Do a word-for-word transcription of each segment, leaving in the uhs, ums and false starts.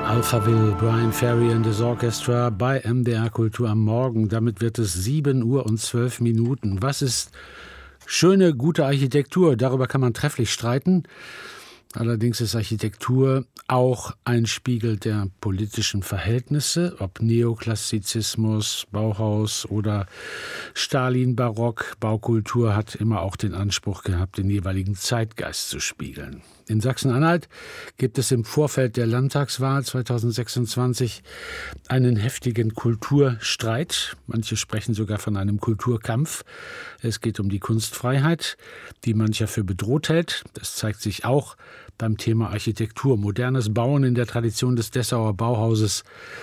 Alphaville, Brian Ferry and his Orchestra bei M D R Kultur am Morgen. Damit wird es sieben Uhr und zwölf Minuten. Was ist schöne, gute Architektur? Darüber kann man trefflich streiten. Allerdings ist Architektur auch ein Spiegel der politischen Verhältnisse, ob Neoklassizismus, Bauhaus oder Stalin-Barock. Baukultur hat immer auch den Anspruch gehabt, den jeweiligen Zeitgeist zu spiegeln. In Sachsen-Anhalt gibt es im Vorfeld der Landtagswahl zweitausendsechsundzwanzig einen heftigen Kulturstreit. Manche sprechen sogar von einem Kulturkampf. Es geht um die Kunstfreiheit, die mancher für bedroht hält. Das zeigt sich auch beim Thema Architektur. Modernes Bauen in der Tradition des Dessauer Bauhauses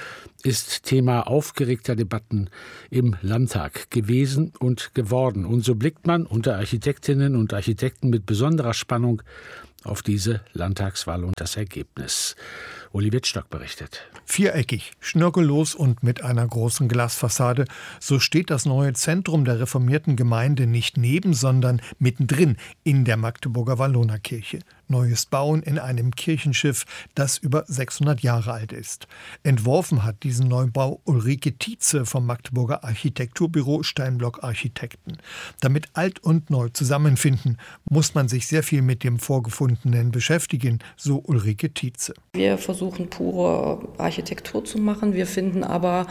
ist Thema aufgeregter Debatten im Landtag gewesen und geworden. Und so blickt man unter Architektinnen und Architekten mit besonderer Spannung auf diese Landtagswahl und das Ergebnis. Uli Wittstock berichtet. Viereckig, schnörkellos und mit einer großen Glasfassade. So steht das neue Zentrum der reformierten Gemeinde nicht neben, sondern mittendrin in der Magdeburger Wallonerkirche. Neues Bauen in einem Kirchenschiff, das über sechshundert Jahre alt ist. Entworfen hat diesen Neubau Ulrike Tietze vom Magdeburger Architekturbüro Steinblock Architekten. Damit alt und neu zusammenfinden, muss man sich sehr viel mit dem Vorgefundenen beschäftigen, so Ulrike Tietze. Wir versuchen pure Architektur zu machen. Wir finden aber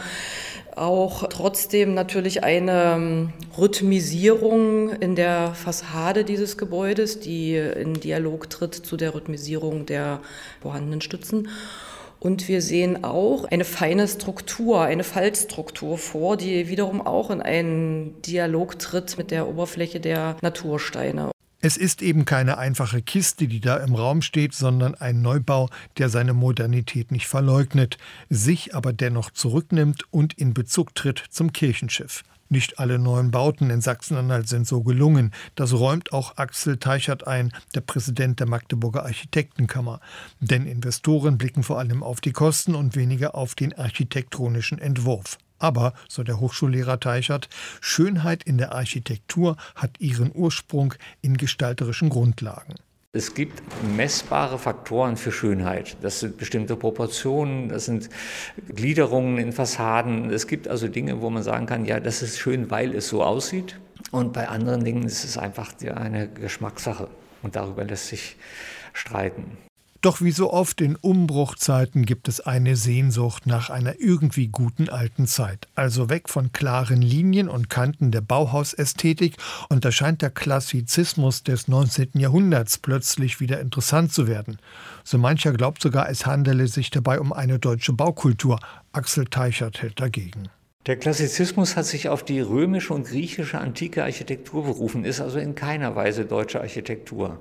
auch trotzdem natürlich eine Rhythmisierung in der Fassade dieses Gebäudes, die in Dialog tritt zu der Rhythmisierung der vorhandenen Stützen. Und wir sehen auch eine feine Struktur, eine Faltstruktur vor, die wiederum auch in einen Dialog tritt mit der Oberfläche der Natursteine. Es ist eben keine einfache Kiste, die da im Raum steht, sondern ein Neubau, der seine Modernität nicht verleugnet, sich aber dennoch zurücknimmt und in Bezug tritt zum Kirchenschiff. Nicht alle neuen Bauten in Sachsen-Anhalt sind so gelungen. Das räumt auch Axel Teichert ein, der Präsident der Magdeburger Architektenkammer. Denn Investoren blicken vor allem auf die Kosten und weniger auf den architektonischen Entwurf. Aber, so der Hochschullehrer Teichert, Schönheit in der Architektur hat ihren Ursprung in gestalterischen Grundlagen. Es gibt messbare Faktoren für Schönheit. Das sind bestimmte Proportionen, das sind Gliederungen in Fassaden. Es gibt also Dinge, wo man sagen kann, ja, das ist schön, weil es so aussieht. Und bei anderen Dingen ist es einfach eine Geschmackssache. Und darüber lässt sich streiten. Doch wie so oft in Umbruchzeiten gibt es eine Sehnsucht nach einer irgendwie guten alten Zeit. Also weg von klaren Linien und Kanten der Bauhausästhetik, und da scheint der Klassizismus des neunzehnten Jahrhunderts plötzlich wieder interessant zu werden. So mancher glaubt sogar, es handele sich dabei um eine deutsche Baukultur. Axel Teichert hält dagegen. Der Klassizismus hat sich auf die römische und griechische antike Architektur berufen, ist also in keiner Weise deutsche Architektur.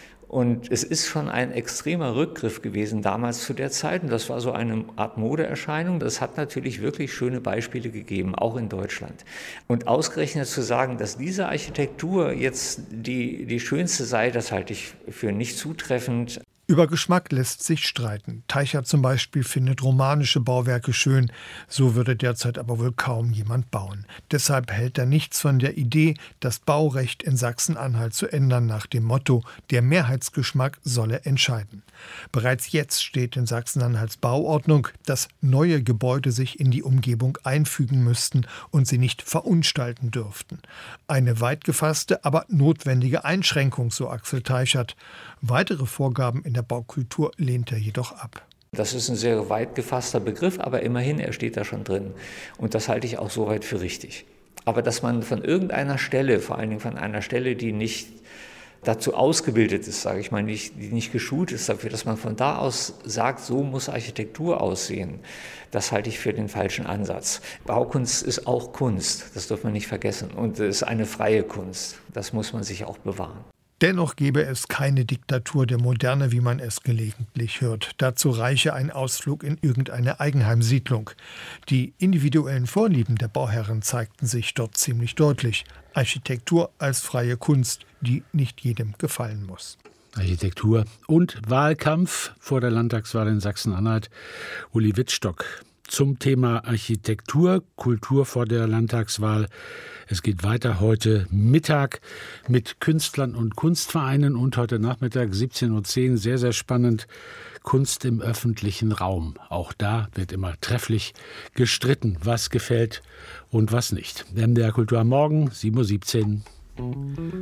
Und es ist schon ein extremer Rückgriff gewesen damals zu der Zeit. Und das war so eine Art Modeerscheinung. Das hat natürlich wirklich schöne Beispiele gegeben, auch in Deutschland. Und ausgerechnet zu sagen, dass diese Architektur jetzt die, die schönste sei, das halte ich für nicht zutreffend. Über Geschmack lässt sich streiten. Teichert zum Beispiel findet romanische Bauwerke schön. So würde derzeit aber wohl kaum jemand bauen. Deshalb hält er nichts von der Idee, das Baurecht in Sachsen-Anhalt zu ändern nach dem Motto, der Mehrheitsgeschmack solle entscheiden. Bereits jetzt steht in Sachsen-Anhalts Bauordnung, dass neue Gebäude sich in die Umgebung einfügen müssten und sie nicht verunstalten dürften. Eine weit gefasste, aber notwendige Einschränkung, so Axel Teichert. Weitere Vorgaben in der Baukultur lehnt er jedoch ab. Das ist ein sehr weit gefasster Begriff, aber immerhin, er steht da schon drin. Und das halte ich auch soweit für richtig. Aber dass man von irgendeiner Stelle, vor allen Dingen von einer Stelle, die nicht dazu ausgebildet ist, sage ich mal, nicht, die nicht geschult ist dafür, dass man von da aus sagt, so muss Architektur aussehen, das halte ich für den falschen Ansatz. Baukunst ist auch Kunst, das darf man nicht vergessen. Und es ist eine freie Kunst, das muss man sich auch bewahren. Dennoch gäbe es keine Diktatur der Moderne, wie man es gelegentlich hört. Dazu reiche ein Ausflug in irgendeine Eigenheimsiedlung. Die individuellen Vorlieben der Bauherren zeigten sich dort ziemlich deutlich. Architektur als freie Kunst, die nicht jedem gefallen muss. Architektur und Wahlkampf vor der Landtagswahl in Sachsen-Anhalt. Uli Wittstock zum Thema Architektur, Kultur vor der Landtagswahl. Es geht weiter heute Mittag mit Künstlern und Kunstvereinen und heute Nachmittag siebzehn Uhr zehn, sehr, sehr spannend, Kunst im öffentlichen Raum. Auch da wird immer trefflich gestritten, was gefällt und was nicht. M D R Kultur am Morgen, sieben Uhr siebzehn.